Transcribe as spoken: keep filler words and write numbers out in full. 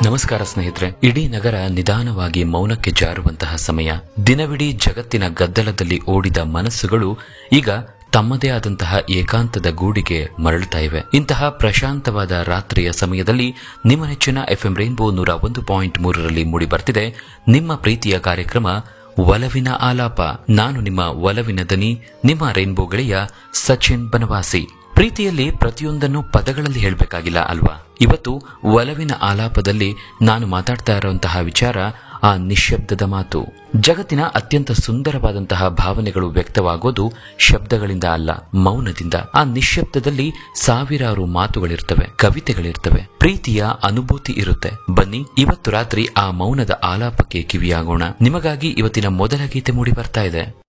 ನಮಸ್ಕಾರ ಸ್ನೇಹಿತರೆ. ಇಡೀ ನಗರ ನಿಧಾನವಾಗಿ ಮೌನಕ್ಕೆ ಜಾರುವಂತಹ ಸಮಯ. ದಿನವಿಡೀ ಜಗತ್ತಿನ ಗದ್ದಲದಲ್ಲಿ ಓಡಿದ ಮನಸ್ಸುಗಳು ಈಗ ತಮ್ಮದೇ ಆದಂತಹ ಏಕಾಂತದ ಗೂಡಿಗೆ ಮರಳುತ್ತಾ ಇವೆ. ಇಂತಹ ಪ್ರಶಾಂತವಾದ ರಾತ್ರಿಯ ಸಮಯದಲ್ಲಿ ನಿಮ್ಮ ನೆಚ್ಚಿನ ಎಫ್ಎಂ ರೈನ್ಬೋ ನೂರ ಒಂದು ಪಾಯಿಂಟ್ ಮೂರರಲ್ಲಿ ಮೂಡಿ ಬರ್ತಿದೆ ನಿಮ್ಮ ಪ್ರೀತಿಯ ಕಾರ್ಯಕ್ರಮ ಒಲವಿನ ಆಲಾಪ. ನಾನು ನಿಮ್ಮ ಒಲವಿನ ದನಿ, ನಿಮ್ಮ ರೈನ್ಬೋ ಗೆಳೆಯ ಸಚಿನ್ ಬನವಾಸಿ. ಪ್ರೀತಿಯಲ್ಲಿ ಪ್ರತಿಯೊಂದನ್ನು ಪದಗಳಲ್ಲಿ ಹೇಳಬೇಕಾಗಿಲ್ಲ ಅಲ್ವಾ? ಇವತ್ತು ಒಲವಿನ ಆಲಾಪದಲ್ಲಿ ನಾನು ಮಾತಾಡ್ತಾ ಇರುವಂತಹ ವಿಚಾರ ಆ ನಿಶ್ಶಬ್ದದ ಮಾತು. ಜಗತ್ತಿನ ಅತ್ಯಂತ ಸುಂದರವಾದಂತಹ ಭಾವನೆಗಳು ವ್ಯಕ್ತವಾಗೋದು ಶಬ್ದಗಳಿಂದ ಅಲ್ಲ, ಮೌನದಿಂದ. ಆ ನಿಶ್ಶಬ್ದದಲ್ಲಿ ಸಾವಿರಾರು ಮಾತುಗಳಿರ್ತವೆ, ಕವಿತೆಗಳಿರ್ತವೆ, ಪ್ರೀತಿಯ ಅನುಭೂತಿ ಇರುತ್ತೆ. ಬನ್ನಿ ಇವತ್ತು ರಾತ್ರಿ ಆ ಮೌನದ ಆಲಾಪಕ್ಕೆ ಕಿವಿಯಾಗೋಣ. ನಿಮಗಾಗಿ ಇವತ್ತಿನ ಮೊದಲ ಗೀತೆ ಮೂಡಿ ಬರ್ತಾ ಇದೆ.